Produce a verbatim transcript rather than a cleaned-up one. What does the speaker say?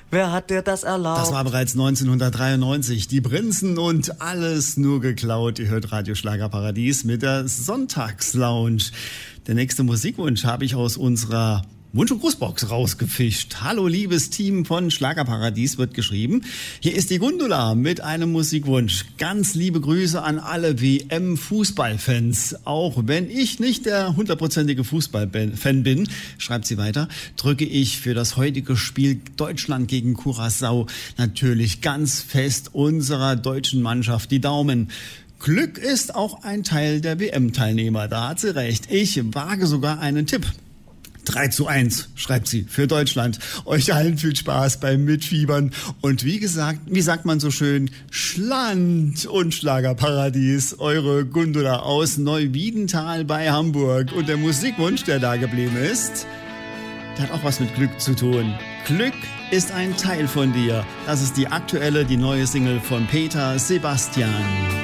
Wer hat dir das erlaubt? Das war bereits neunzehnhundertdreiundneunzig. Die Prinzen und alles nur geklaut. Ihr hört Radio Schlagerparadies mit der Sonntagslounge. Der nächste Musikwunsch habe ich aus unserer Wunsch- und Grußbox rausgefischt. Hallo liebes Team von Schlagerparadies wird geschrieben. Hier ist die Gundula mit einem Musikwunsch. Ganz liebe Grüße an alle W M-Fußballfans. Auch wenn ich nicht der hundertprozentige Fußballfan bin, schreibt sie weiter, drücke ich für das heutige Spiel Deutschland gegen Curaçao natürlich ganz fest unserer deutschen Mannschaft die Daumen. Glück ist auch ein Teil der W M-Teilnehmer, da hat sie recht. Ich wage sogar einen Tipp. drei zu eins, schreibt sie, für Deutschland. Euch allen viel Spaß beim Mitfiebern. Und wie gesagt, wie sagt man so schön, Schland und Schlagerparadies. Eure Gundula aus Neuwiedental bei Hamburg. Und der Musikwunsch, der da geblieben ist, der hat auch was mit Glück zu tun. Glück ist ein Teil von dir. Das ist die aktuelle, die neue Single von Peter Sebastian.